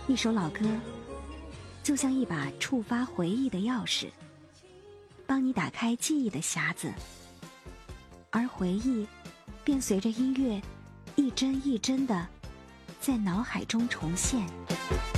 一首老歌就像一把触发回忆的钥匙，帮你打开记忆的匣子，而回忆便随着音乐一帧一帧地在脑海中重现。